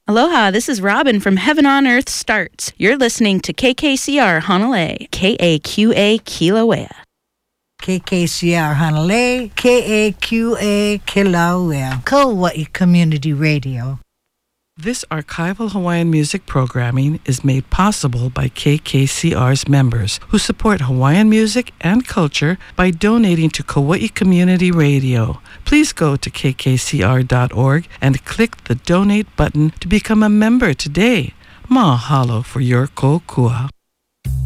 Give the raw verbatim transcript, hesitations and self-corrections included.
Aloha, this is Robin from Heaven on Earth Starts. You're listening to K K C R Honolulu, K A Q A Kilauea. K K C R Honolulu, K A Q A Kilauea, Kauai Community Radio. This archival Hawaiian music programming is made possible by K K C R's members who support Hawaiian music and culture by donating to Kauai Community Radio. Please go to k k c r dot org and click the donate button to become a member today. Mahalo for your kokua.